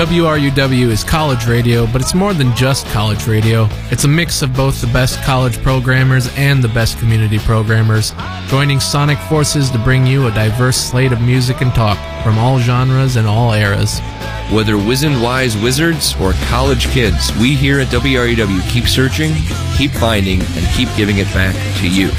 WRUW is college radio, but it's more than just college radio. It's a mix of both the best college programmers and the best community programmers, joining sonic forces to bring you a diverse slate of music and talk from all genres and all eras. Whether wizened-wise wizards or college kids, we here at WRUW keep searching, keep finding, and keep giving it back to you.